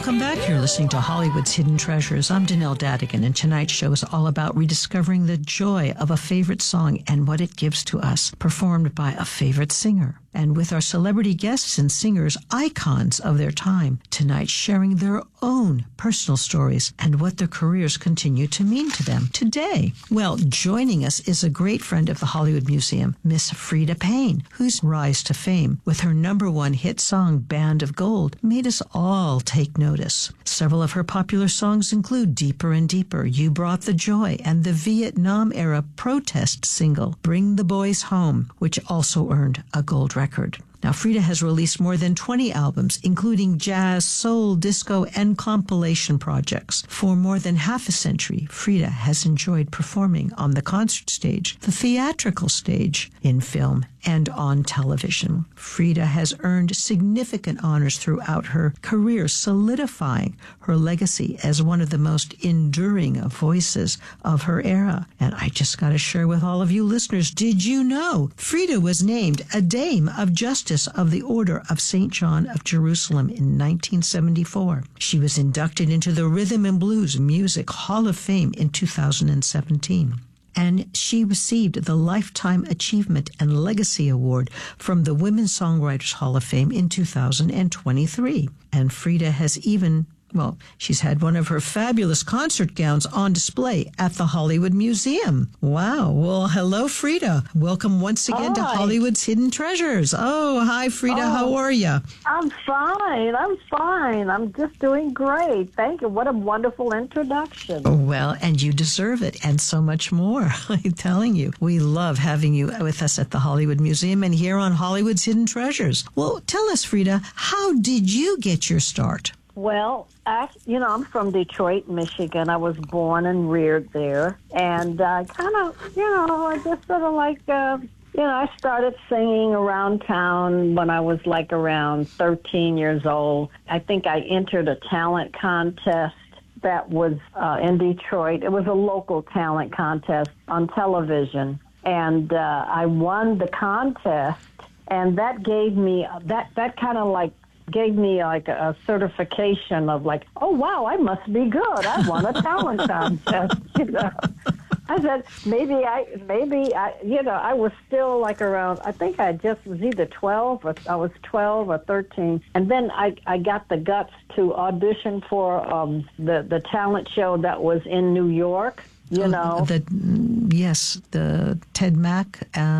Welcome back. You're listening to Hollywood's Hidden Treasures. I'm Danelle Dadigan, and tonight's show is all about rediscovering the joy of a favorite song and what it gives to us, performed by a favorite singer. And with our celebrity guests and singers, icons of their time, tonight sharing their own personal stories and what their careers continue to mean to them today. Well, joining us is a great friend of the Hollywood Museum, Miss Freda Payne, whose rise to fame with her #1 hit song, Band of Gold, made us all take notice. Several of her popular songs include Deeper and Deeper, You Brought the Joy, and the Vietnam-era protest single, Bring the Boys Home, which also earned a gold record. Now, Freda has released more than 20 albums, including jazz, soul, disco, and compilation projects. For more than half a century, Freda has enjoyed performing on the concert stage, the theatrical stage, in film, and on television. Freda has earned significant honors throughout her career, solidifying her legacy as one of the most enduring voices of her era. And I just got to share with all of you listeners, did you know Freda was named a Dame of Justice of the Order of St. John of Jerusalem in 1974. She was inducted into the Rhythm and Blues Music Hall of Fame in 2017. And she received the Lifetime Achievement and Legacy Award from the Women's Songwriters Hall of Fame in 2023. And Freda has even... Well, she's had one of her fabulous concert gowns on display at the Hollywood Museum. Wow. Well, hello, Freda. Welcome once again to Hollywood's Hidden Treasures. Oh, hi, Freda. How are you? I'm fine. I'm just doing great. Thank you. What a wonderful introduction. Well, and you deserve it, and so much more. I'm telling you, we love having you with us at the Hollywood Museum and here on Hollywood's Hidden Treasures. Well, tell us, Freda, how did you get your start? Well, I'm from Detroit, Michigan. I was born and reared there. And I just sort of like, I started singing around town when I was like around 13 years old. I think I entered a talent contest that was in Detroit. It was a local talent contest on television. And I won the contest. And that gave me, that kind of like, gave me like a certification of like, oh wow, I must be good. I won a talent contest. I said maybe I was still like around. I think I just was either 12 or I was 12 or 13, and then I got the guts to audition for the talent show that was in New York. The Ted Mack.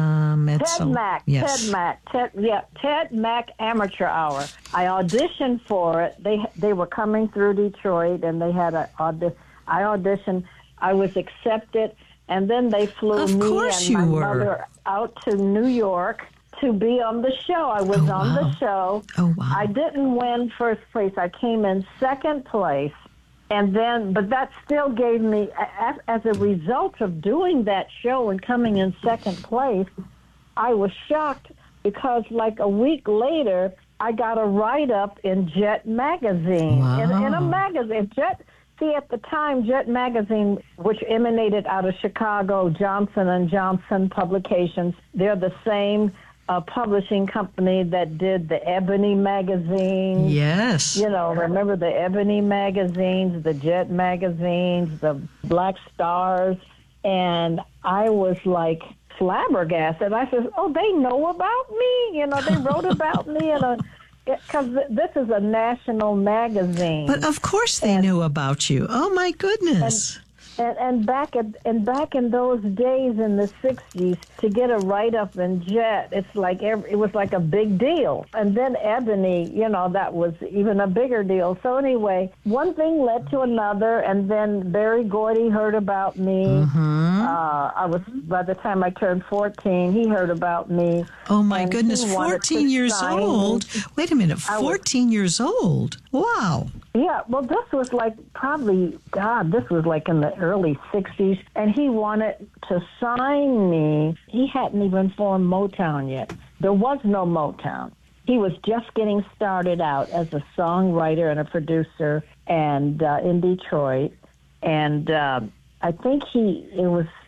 Ted Mack Amateur Hour. I auditioned for it. They were coming through Detroit, and they had I auditioned. I was accepted, and then they flew me and my mother out to New York to be on the show. I was on the show. Oh wow! I didn't win first place. I came in second place. And then, but that still gave me, as a result of doing that show and coming in second place, I was shocked because like a week later, I got a write-up in Jet Magazine. Wow. In a magazine. At the time, Jet Magazine, which emanated out of Chicago, Johnson & Johnson Publications, they're the same publishing company that did the Ebony magazine. Yes. Remember the Ebony magazines, the Jet magazines, the Black Stars. And I was like flabbergasted. I said, oh, they know about me. They wrote about me. Because this is a national magazine. But of course they knew about you. Oh, my goodness. And back in those days in the 60s, to get a write-up in Jet, it was like a big deal. And then Ebony, that was even a bigger deal. So anyway, one thing led to another, and then Barry Gordy heard about me. Mm-hmm. By the time I turned 14, he heard about me. Oh my goodness, 14 years old? Wait a minute, 14 years old? Wow. Yeah, well, this was like this was like in the early 60s, and he wanted to sign me. He hadn't even formed Motown yet. There was no Motown. He was just getting started out as a songwriter and a producer and in Detroit. And I think it was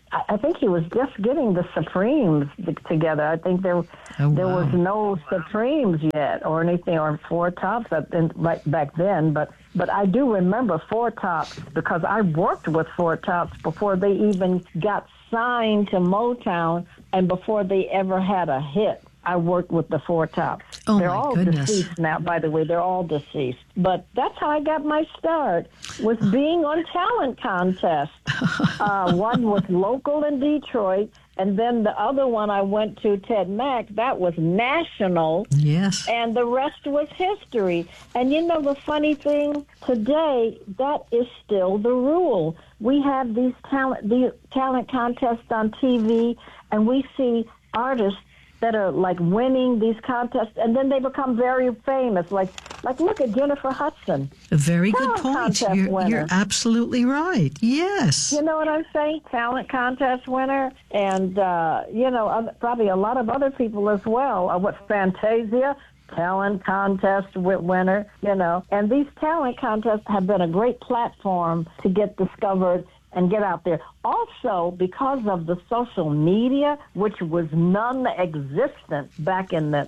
I think he was just getting the Supremes together. I think there was no Supremes yet or anything, or Four Tops back then. But I do remember Four Tops because I worked with Four Tops before they even got signed to Motown and before they ever had a hit. I worked with the Four Tops. Oh, they're my all goodness. deceased now, by the way. They're all deceased. But that's how I got my start, was being on talent contests. One was local in Detroit, and then the other one I went to, Ted Mack, that was national. Yes. And the rest was history. And you know the funny thing? Today, that is still the rule. We have these talent contests on TV, and we see artists that are like winning these contests, and then they become very famous. Like look at Jennifer Hudson. A very good Talent point. contest winner. You're absolutely right. Yes. You know what I'm saying? Talent contest winner, and probably a lot of other people as well. What Fantasia? Talent contest winner, and these talent contests have been a great platform to get discovered and get out there. Also, because of the social media, which was non-existent back in the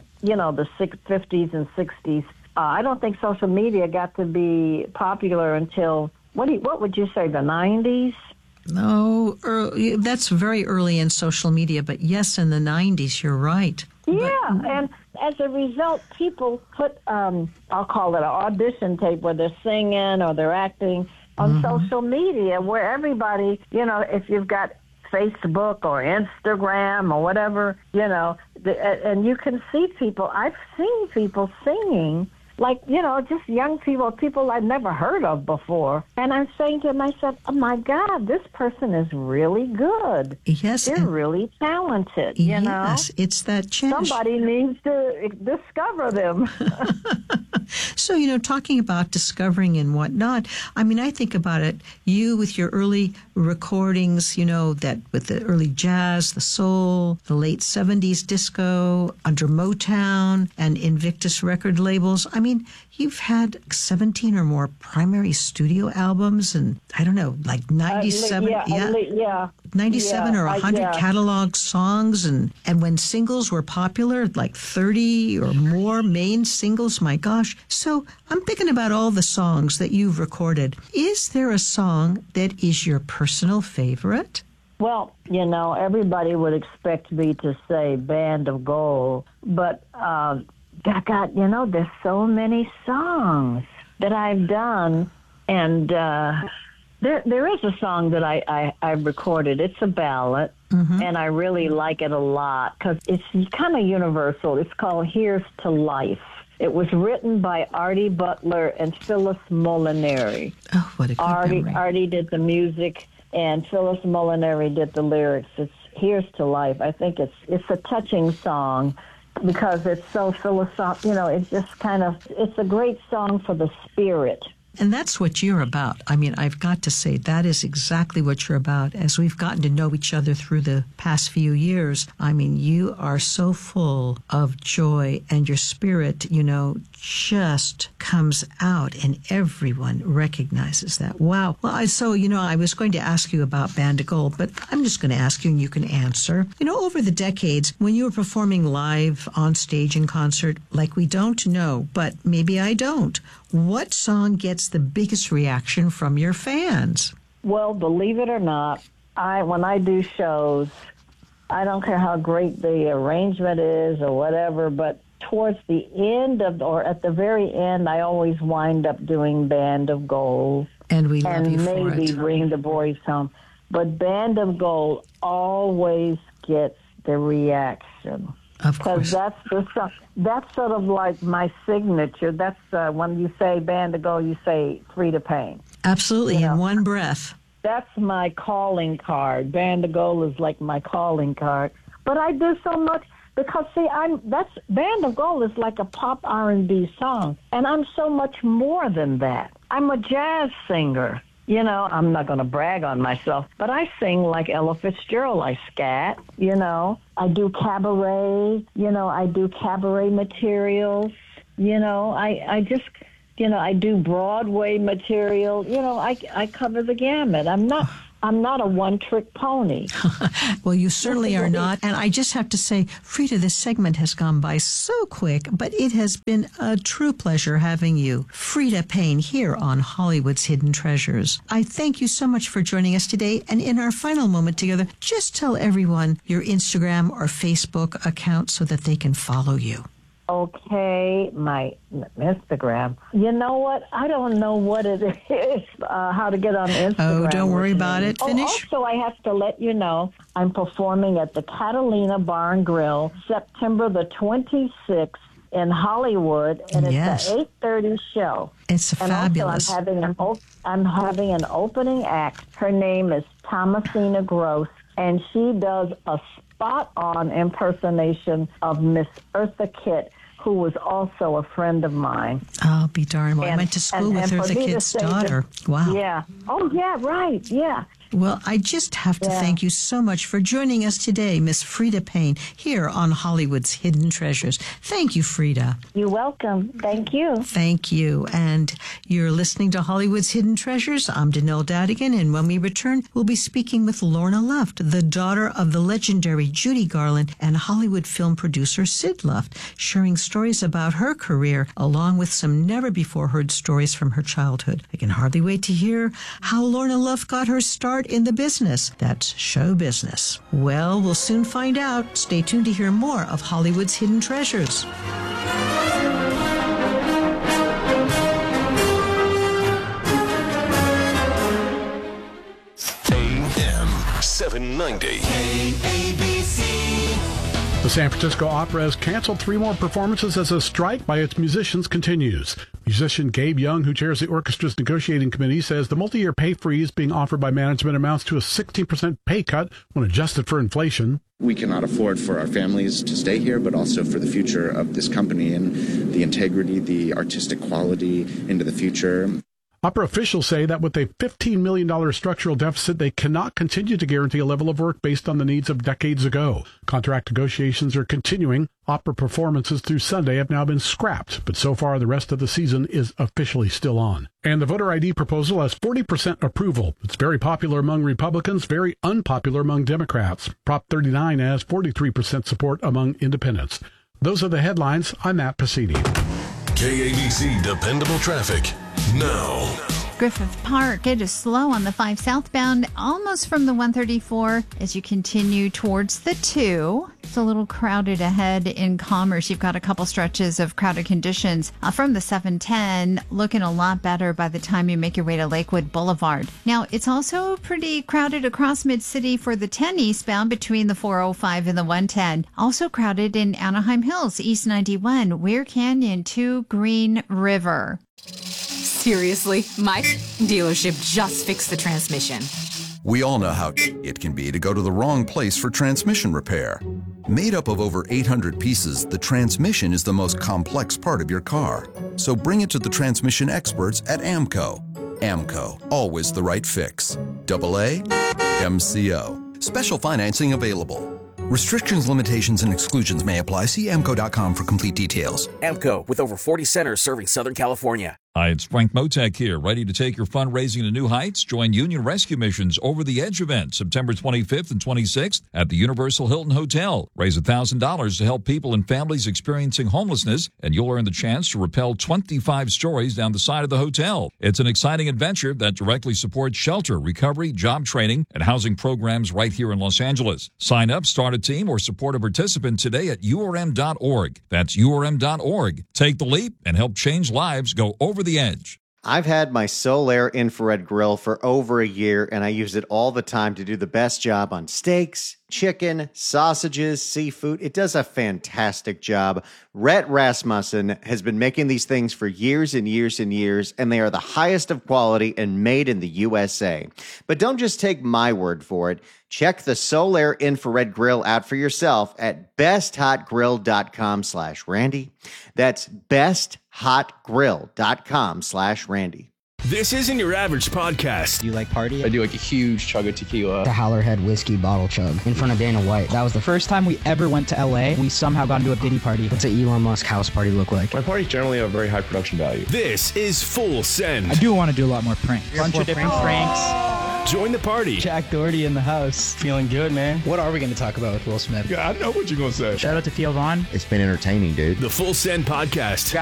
50s and 60s, I don't think social media got to be popular until, what would you say, the 90s? No, that's very early in social media, but yes, in the 90s, you're right. Yeah, and as a result, people put, I'll call it an audition tape where they're singing or they're acting on social media, where everybody, if you've got Facebook or Instagram or whatever, and you can see people. I've seen people singing, like, just young people I've never heard of before. And I'm saying to myself, oh, my God, this person is really good. Yes. They're really talented, Yes, it's that chance. Somebody needs to discover them. So, talking about discovering and whatnot, I mean, I think about it, you with your early recordings, that with the early jazz, the soul, the late 70s disco, under Motown and Invictus record labels. I mean, you've had 17 or more primary studio albums and, I don't know, like 97, 97 or 100 catalog songs. And when singles were popular, like 30 or more main singles, my gosh. So I'm thinking about all the songs that you've recorded. Is there a song that is your personal favorite? Well, everybody would expect me to say Band of Gold, but God, there's so many songs that I've done, and there is a song that I recorded. It's a ballad, and I really like it a lot because it's kind of universal. It's called Here's to Life. It was written by Artie Butler and Phyllis Molinari. Oh, what a good memory. Artie did the music, and Phyllis Molinari did the lyrics. It's Here's to Life. I think it's a touching song because it's so philosophical. It's just it's a great song for the spirit. And that's what you're about. I mean, I've got to say, that is exactly what you're about. As we've gotten to know each other through the past few years, I mean, you are so full of joy, and your spirit, just comes out, and everyone recognizes that. Wow. Well, I was going to ask you about Band of Gold, but I'm just going to ask you and you can answer. Over the decades, when you were performing live on stage in concert, like we don't know, but maybe I don't, what song gets the biggest reaction from your fans? Well, believe it or not, when I do shows, I don't care how great the arrangement is or whatever, but towards the end or at the very end, I always wind up doing Band of Gold. And we love you for it. And maybe Bring the Boys Home. But Band of Gold always gets the reaction. Of course. Because that's sort of like my signature. That's when you say Band of Gold, you say Free to Pain. Absolutely, in one breath. That's my calling card. Band of Gold is like my calling card. But I do so much because Band of Gold is like a pop R&B song, and I'm so much more than that. I'm a jazz singer. I'm not going to brag on myself, but I sing like Ella Fitzgerald. I scat, I do cabaret, I do cabaret materials, I just, I do Broadway material, I cover the gamut. I'm I'm not a one-trick pony. Well, you certainly are not. And I just have to say, Frida, this segment has gone by so quick, but it has been a true pleasure having you, Frida Payne, here on Hollywood's Hidden Treasures. I thank you so much for joining us today. And in our final moment together, just tell everyone your Instagram or Facebook account so that they can follow you. Okay, my Instagram. You know what? I don't know what it is, how to get on Instagram. Oh, don't worry about it. Finish. Also, I have to let you know I'm performing at the Catalina Bar and Grill September the 26th in Hollywood, and it's an 8:30 show. It's fabulous. Also, I'm having an opening act. Her name is Thomasina Gross, and she does a spot-on impersonation of Miss Eartha Kitt, who was also a friend of mine. I'll be darned. Well, I went to school with Eartha Kitt's daughter. Wow. Yeah. Oh, yeah, right. Yeah. Well, I just have to thank you so much for joining us today, Miss Frida Payne, here on Hollywood's Hidden Treasures. Thank you, Frida. You're welcome. Thank you. Thank you. And you're listening to Hollywood's Hidden Treasures. I'm Danelle Dadigan, and when we return, we'll be speaking with Lorna Luft, the daughter of the legendary Judy Garland and Hollywood film producer Sid Luft, sharing stories about her career, along with some never-before-heard stories from her childhood. I can hardly wait to hear how Lorna Luft got her start in the business. That's show business. Well, we'll soon find out. Stay tuned to hear more of Hollywood's Hidden Treasures. AM 790. KABC. The San Francisco Opera has canceled 3 more performances as a strike by its musicians continues. Musician Gabe Young, who chairs the orchestra's negotiating committee, says the multi-year pay freeze being offered by management amounts to a 16% pay cut when adjusted for inflation. We cannot afford for our families to stay here, but also for the future of this company and the integrity, the artistic quality into the future. Opera officials say that with a $15 million structural deficit, they cannot continue to guarantee a level of work based on the needs of decades ago. Contract negotiations are continuing. Opera performances through Sunday have now been scrapped, but so far the rest of the season is officially still on. And the voter ID proposal has 40% approval. It's very popular among Republicans, very unpopular among Democrats. Prop 39 has 43% support among independents. Those are the headlines. I'm Matt Pacini. KABC Dependable Traffic now. Griffith Park, it is slow on the 5 southbound, almost from the 134 as you continue towards the 2. It's a little crowded ahead in Commerce. You've got a couple stretches of crowded conditions from the 710, looking a lot better by the time you make your way to Lakewood Boulevard. Now, it's also pretty crowded across Mid-City for the 10 eastbound between the 405 and the 110. Also crowded in Anaheim Hills, East 91, Weir Canyon to Green River. Seriously, my dealership just fixed the transmission. We all know how it can be to go to the wrong place for transmission repair. Made up of over 800 pieces, the transmission is the most complex part of your car. So bring it to the transmission experts at AMCO. AMCO, always the right fix. AA MCO. Special financing available. Restrictions, limitations, and exclusions may apply. See AMCO.com for complete details. AMCO, with over 40 centers serving Southern California. Hi, it's Frank Motek here, ready to take your fundraising to new heights. Join Union Rescue Mission's Over the Edge event, September 25th and 26th at the Universal Hilton Hotel. Raise $1,000 to help people and families experiencing homelessness, and you'll earn the chance to rappel 25 stories down the side of the hotel. It's an exciting adventure that directly supports shelter, recovery, job training, and housing programs right here in Los Angeles. Sign up, start a team, or support a participant today at URM.org. That's URM.org. Take the leap and help change lives. Go over the edge. I've had my Solaire infrared grill for over a year, and I use it all the time to do the best job on steaks, chicken, sausages, seafood. It does a fantastic job. Rhett Rasmussen has been making these things for years and years and years, and they are the highest of quality and made in the USA. But don't just take my word for it. Check the Solaire infrared grill out for yourself at besthotgrill.com/Randy. That's besthotgrill.com/Randy. This isn't your average podcast. Do you like party? I do like a huge chug of tequila. The Howlerhead whiskey bottle chug in front of Dana White. That was the first time we ever went to LA. We somehow got into a Diddy party. What's an Elon Musk house party look like? My parties generally have very high production value. This is Full Send. I do want to do a lot more pranks. Bunch of different pranks. Join the party. Jack Doherty in the house. Feeling good, man. What are we going to talk about with Will Smith? Yeah, I know what you're going to say. Shout out to Theo Vaughn. It's been entertaining, dude. The Full Send Podcast.